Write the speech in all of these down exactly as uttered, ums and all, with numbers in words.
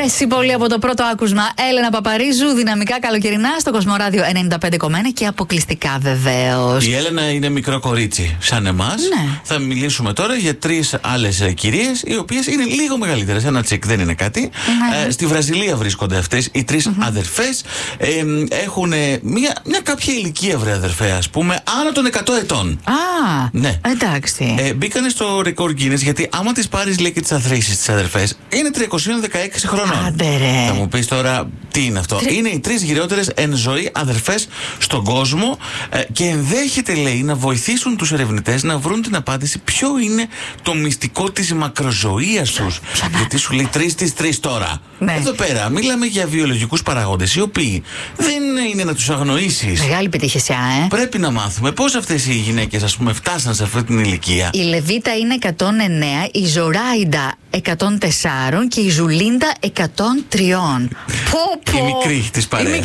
αρέσει πολύ από το πρώτο άκουσμα. Έλενα Παπαρίζου, δυναμικά καλοκαιρινά στο Κοσμοράδιο ενενήντα πέντε κόμμα ένα και αποκλειστικά βεβαίως. Η Έλενα είναι μικρό κορίτσι, σαν εμάς. Ναι. Θα μιλήσουμε τώρα για τρεις άλλες κυρίες, οι οποίες είναι λίγο μεγαλύτερες. Ένα τσικ δεν είναι κάτι. Ναι. Ε, στη Βραζιλία βρίσκονται αυτές οι τρεις mm-hmm. αδερφές. Ε, έχουν μια, μια κάποια ηλικία, βρε αδερφέ, ας πούμε, άνω των εκατό ετών. Α, ναι. εντάξει. Ε, μπήκανε στο ρεκόρ Guinness, γιατί άμα τις πάρεις, λέει, και τις αθροίσεις τις αδερφές, είναι τριακόσια δεκαέξι χρονών. Άντε ρε. Θα μου πεις τώρα τι είναι αυτό. Τρι... Είναι οι τρεις γυραιότερες εν ζωή αδερφές στον κόσμο ε, και ενδέχεται, λέει, να βοηθήσουν τους ερευνητές να βρουν την απάντηση ποιο είναι το μυστικό της μακροζωίας τους. Γιατί σου λέει τρεις στις τρεις τώρα. Ναι. Εδώ πέρα μιλάμε για βιολογικούς παραγόντες, οι οποίοι δεν είναι να τους αγνοήσεις. Μεγάλη πετύχεσιά, ε. Πρέπει να μάθουμε πώς αυτές οι γυναίκες, ας πούμε, φτάσαν σε αυτή την ηλικία. Η Λεβίτα είναι εκατόν εννέα, η Ζωράιντα εκατόν τέσσερα και η Ζουλίντα εκατόν τρία. Πω, πω. Η μικρή της παρέας.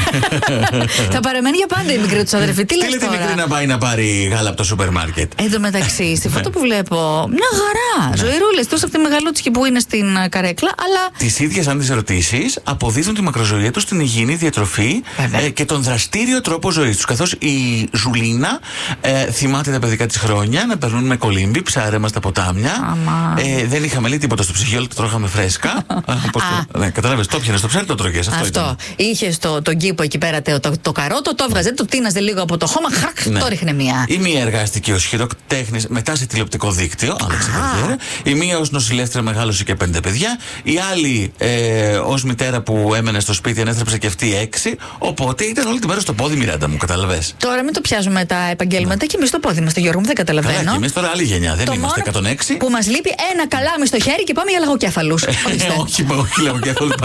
Θα παραμένει για πάντα η μικρή του αδερφή. Τι λες Τι τώρα? λέτε η μικρή να πάει να πάρει γάλα από το σούπερ μάρκετ? Εν τω μεταξύ, στη φώτο που βλέπω, μια χαρά. Ζωηρούλες, τόσο από τη μεγαλούτσικη που είναι στην καρέκλα, αλλά. Τις ίδιες, αν τις ερωτήσεις, αποδίδουν τη μακροζωία τους στην υγιεινή διατροφή ε, και τον δραστήριο τρόπο ζωής τους. Καθώς η Ζουλίνα ε, θυμάται τα παιδικά της χρόνια να περνούν με κολύμπι, ψάρεμα στα ποτάμια. Ε, δεν είχαμε, λέει, τίποτα στο ψυγείο, το τρώγαμε φρέσκα. το, ναι, κατάλαβες, το πιάνες στο ψάρι, το τρώγες. Αυτό, αυτό. Είχε το, τον κήπο εκεί πέρα το, το, το καρότο, το έβγαζε, το τίναζε λίγο από το χώμα, χακ, ναι. Το ρίχνε μία. Η μία εργάστηκε ως χειροτέχνης μετά σε τηλεοπτικό δίκτυο, αν δεν ξέρετε. Η μία ως νοσηλεύτρια μεγάλωσε και πέντε παιδιά. Η άλλη ε, ως μητέρα που έμενε στο σπίτι ανέστρεψε και αυτή έξι. Οπότε ήταν όλη τη μέρα στο πόδι, Μιράντα μου, καταλαβες. Τώρα μην το πιάζουμε τα επαγγέλματα, ναι. Και εμείς στο πόδι μας, το Γιώργο μου, δεν καταλαβαίνω. Καλά, και εμείς τώρα άλλη γενιά, δεν το είμαστε εκατόν έξι. Που μας λείπει ένα καλάμι στο χέρι και πάμε για λαγοκέφαλους. Όχι, όχι λαγοκέφαλους.